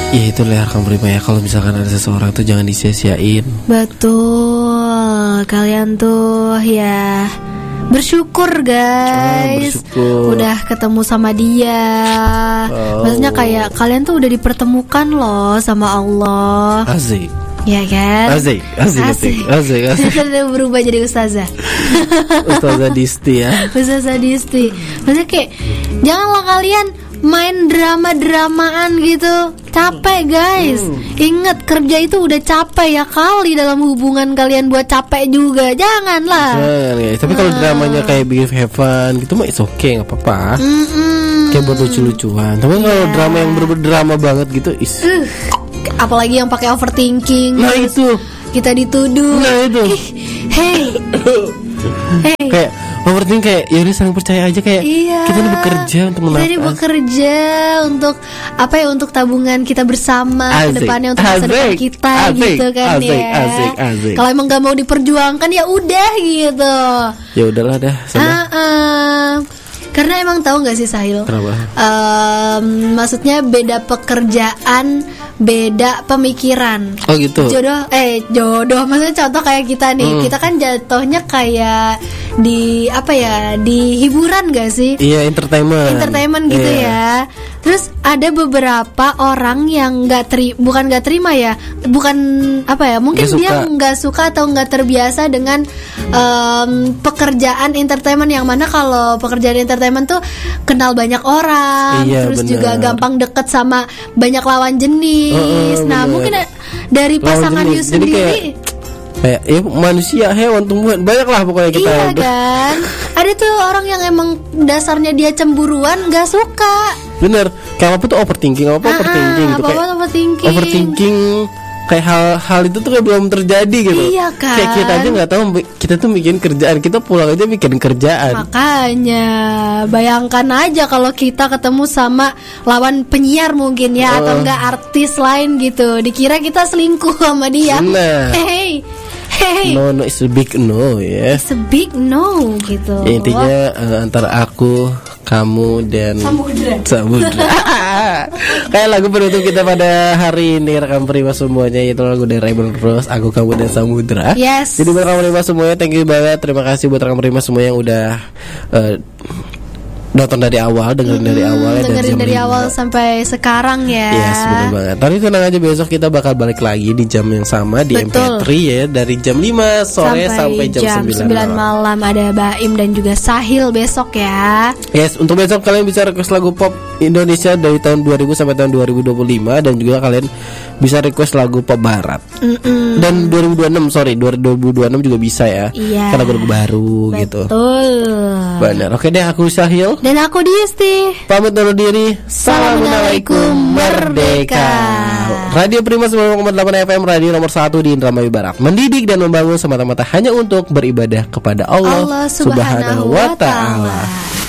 Ya itu lah Kang Prima ya, kalau misalkan ada seseorang tuh jangan disia-siain. Betul. Kalian tuh ya bersyukur guys, udah ketemu sama dia. Maksudnya kayak kalian tuh udah dipertemukan loh sama Allah. Asik. Ya kan? Asik. Berubah jadi ustazah. Ustazah Disti ya. Ustazah Disti. Maksudnya kayak janganlah kalian main drama-dramaan gitu. Capek guys. Ingat kerja itu udah capek ya kali, dalam hubungan kalian buat capek juga. Janganlah. Jangan guys. Tapi kalau dramanya kayak bikin have fun gitu mah it's okay, nggak apa-apa. Kayak buat lucu-lucuan. Tapi kalau drama yang berdrama banget gitu apalagi yang pakai overthinking. Nah itu kita dituduh. Nah itu Hey. Kayak overthinking, kayak ya udah saling percaya aja, kayak kita ini bekerja untuk kita ini bekerja untuk apa ya, untuk tabungan kita bersama ke depannya, untuk masa depan kita gitu kan. Asik. Kalau emang gak mau diperjuangkan ya udah gitu. Ya udahlah dah sana. Karena emang tahu nggak sih Sahil? Kenapa? Maksudnya beda pekerjaan, beda pemikiran. Oh gitu. Jodoh. Maksudnya contoh kayak kita nih, kita kan jatuhnya kayak di apa ya, di hiburan gak sih? Iya, entertainment gitu ya. Terus ada beberapa orang yang bukan nggak terima ya, bukan apa ya, mungkin dia nggak suka atau nggak terbiasa dengan pekerjaan entertainment, yang mana kalau pekerjaan entertainment tuh kenal banyak orang, terus juga gampang deket sama banyak lawan jenis. Nah mungkin dari pasangan you sendiri kayak ya manusia, hewan, tumbuhan, banyak lah pokoknya kita. Iya kan. Ada tuh orang yang emang dasarnya dia cemburuan, gak suka. Bener. Kayak apa tuh overthinking, overthinking gitu. Overthinking kayak hal itu tuh kayak belum terjadi gitu. Iya kan. Kayak kita aja nggak tahu, kita tuh bikin kerjaan, kita pulang aja bikin kerjaan. Makanya bayangkan aja kalau kita ketemu sama lawan penyiar mungkin ya, atau enggak artis lain gitu, dikira kita selingkuh sama dia. Nah. Hey. No, it's a big no ya. It's a big no gitu. Ya, intinya antara aku, kamu dan Samudra. Kayak lagu penutup kita pada hari ini rekan Prima semuanya, itu lagu dari Rebel Rose, Aku, Kamu dan Samudra. Yes. Jadi buat rekan Prima semuanya, thank you banget. Terima kasih buat rekan Prima semua yang udah nonton dari awal, dengerin dari awal sampai sekarang ya. Yes, betul banget. Tapi tenang aja, besok kita bakal balik lagi di jam yang sama di MP3 ya, dari jam 5 sore sampai jam 9 malam. Ada Baim dan juga Sahil besok ya. Yes, untuk besok kalian bisa request lagu pop Indonesia dari tahun 2000 sampai tahun 2025, dan juga kalian bisa request lagu pop barat. Dan 2026 juga bisa ya. Iya. Karena baru gitu. Betul. Benar. Oke deh, aku Sahil. Dan aku Disti. Pamit undur diri. Assalamualaikum, merdeka. Radio Prima 90,8 FM, radio nomor 1 di Indramayu Barat. Mendidik dan membangun semata-mata hanya untuk beribadah kepada Allah Subhanahu wa Ta'ala.